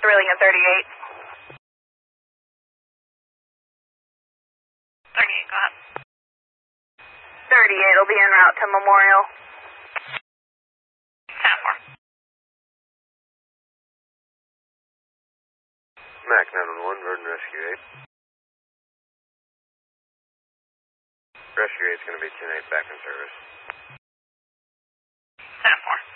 Sterling at 38. 38, go ahead. 38 will be en route to Memorial. 10-4. Mac 911, Verdon Rescue 8. Rescue 8 is going to be 10-8 back in service. 10-4.